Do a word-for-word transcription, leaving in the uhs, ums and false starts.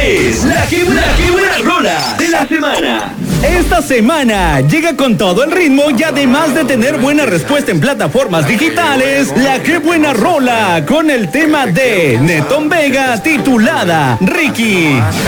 es la que buena, que buena rola de la semana. Esta semana llega con todo el ritmo y además de tener buena respuesta en plataformas digitales, la que buena rola con el tema de Netón Vega titulada Ricky.